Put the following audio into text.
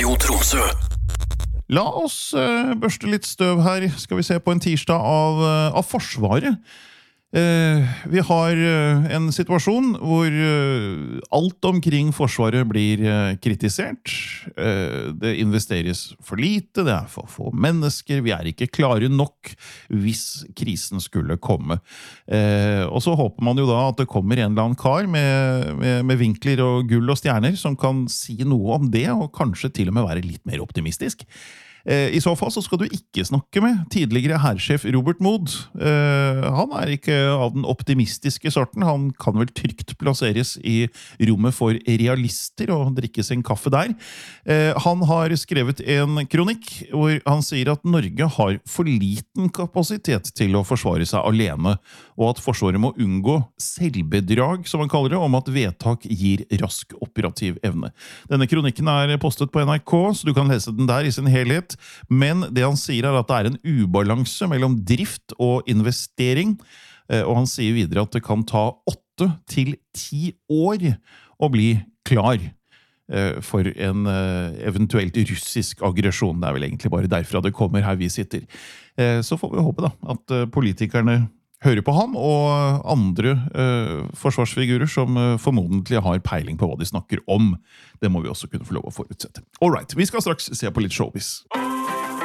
Radio Tromsø. La oss børste litt støv her, skal vi se på en tirsdag av Forsvaret. Vi har en situasjon hvor alt omkring Forsvaret blir kritisert. Det investeres for lite, det for få mennesker, vi ikke klare nok hvis krisen skulle komme. Og så håper man jo da at det kommer en eller annen kar med vinkler og gull og stjerner som kan si noe om det, og kanskje til og med være litt mer optimistisk. I så fall så skal du ikke snakke med tidligere hærsjef Robert Mood. Han ikke av den optimistiske sorten. Han kan vel trygt plasseres i rommet for realister og drikke sin kaffe der. Han har skrevet en kronikk hvor han sier at Norge har for liten kapasitet til å forsvare seg alene, og at Forsvaret må unngå selvbedrag, som han kaller det, om at vedtak gir rask operativ evne. Denne kronikken postet på NRK, så du kan lese den der i sin helhet. Men det han sier at det en ubalanse mellom drift og investering, og han sier videre at det kan ta 8 til 10 år å bli klar for en eventuelt russisk aggresjon. Det vel egentlig bare derfra det kommer her vi sitter. Så får vi håpe da at politikerne hører på ham, og andre forsvarsfigurer som formodentlig har peiling på hva de snakker om. Det må vi også kunne få lov å forutsette. Alright, vi skal straks se på litt showbiz.